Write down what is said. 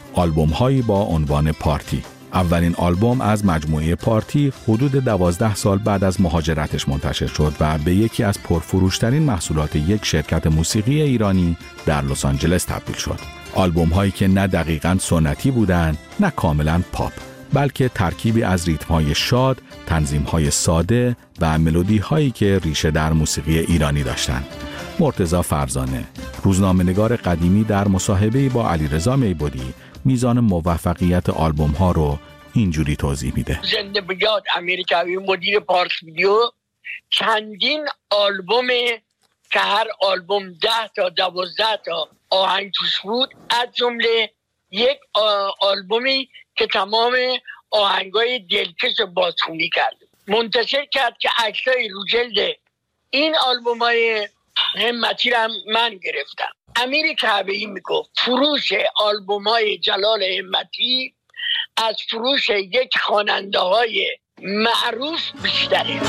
آلبوم‌هایی با عنوان پارتی. اولین آلبوم از مجموعه پارتی حدود 12 سال بعد از مهاجرتش منتشر شد و به یکی از پرفروشترین محصولات یک شرکت موسیقی ایرانی در لس آنجلس تبدیل شد. آلبوم‌هایی که نه دقیقاً سنتی بودند، نه کاملاً پاپ، بلکه ترکیبی از ریتم‌های شاد، تنظیم‌های ساده و ملودی‌هایی که ریشه در موسیقی ایرانی داشتند. مرتضی فرزانه، روزنامه‌نگار قدیمی، در مصاحبه‌ای با علیرضا میبودی میزان موفقیت آلبوم‌ها رو اینجوری توضیح میده. زنده باد امریکایی مدیر پارس ویدیو چندین آلبوم که هر آلبوم 10 تا 12 تا آهنگ توش بود، از جمله یک آلبومی که تمام آهنگای دلکش بازخوانی کرد، منتشر کرد که عکسای رو جلد این آلبومای همتی رو من گرفتم. امیر کعبه‌ای میگفت فروش آلبومای جلال همتی از فروش یک خواننده های معروف بیشتره.